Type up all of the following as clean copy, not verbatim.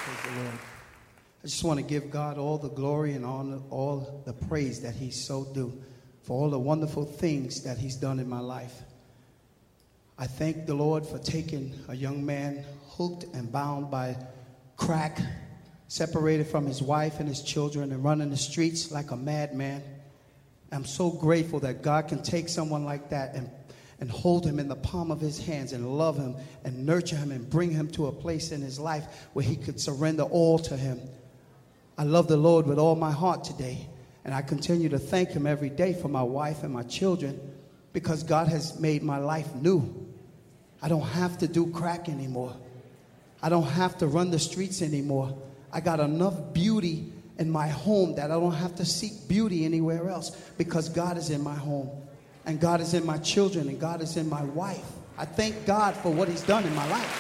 Praise the Lord. I just want to give God all the glory and honor, all the praise that He's so due for all the wonderful things that He's done in my life. I thank the Lord for taking a young man hooked and bound by crack, separated from his wife and his children, and running the streets like a madman. I'm so grateful that God can take someone like that and hold him in the palm of his hands and love him and nurture him and bring him to a place in his life where he could surrender all to him. I love the Lord with all my heart today, and I continue to thank Him every day for my wife and my children because God has made my life new. I don't have to do crack anymore. I don't have to run the streets anymore. I got enough beauty in my home that I don't have to seek beauty anywhere else because God is in my home, and God is in my children, and God is in my wife. I thank God for what He's done in my life.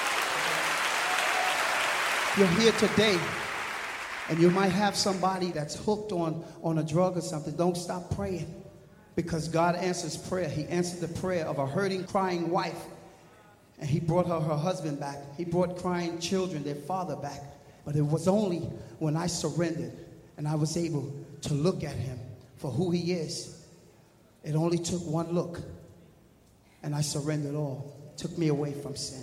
You're here today, and you might have somebody that's hooked on a drug or something. Don't stop praying, because God answers prayer. He answered the prayer of a hurting, crying wife, and He brought her husband back. He brought crying children, their father back. But it was only when I surrendered and I was able to look at Him for who He is. It only took one look, and I surrendered all. It took me away from sin.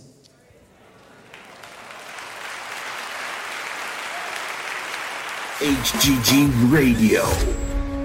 HGG Radio.